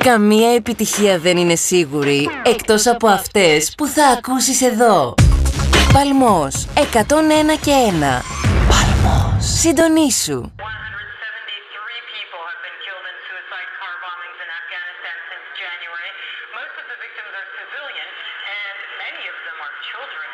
Καμία επιτυχία δεν είναι σίγουρη, εκτός από αυτές που θα ακούσεις εδώ. Παλμός, 101 και 1. Παλμός. Συντονίσου. 173 people have been killed in suicide car bombings in Afghanistan since January. Most of the victims are civilian and many of them are children.